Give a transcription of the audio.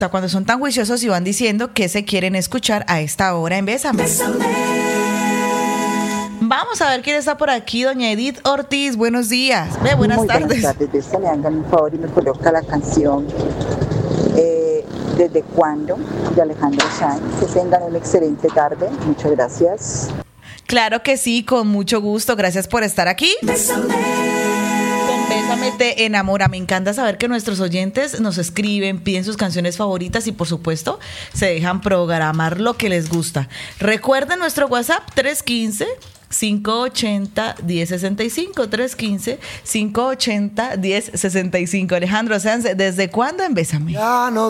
Cuando son tan juiciosos y van diciendo que se quieren escuchar a esta hora en Bésame. Vamos a ver quién está por aquí, doña Edith Ortiz. Buenos días. Buenas tardes. Buenas tardes. Esta me hagan un favor y me coloca la canción ¿Desde cuándo? De Alejandro Sanz. Que tengan una excelente tarde. Muchas gracias. Claro que sí, con mucho gusto. Gracias por estar aquí. Con Bésame te enamora. Me encanta saber que nuestros oyentes nos escriben, piden sus canciones favoritas y por supuesto se dejan programar lo que les gusta. Recuerden nuestro WhatsApp 315-580-1065, 315-580-1065. Alejandro Sanz, ¿desde cuándo en Bésame? Ya no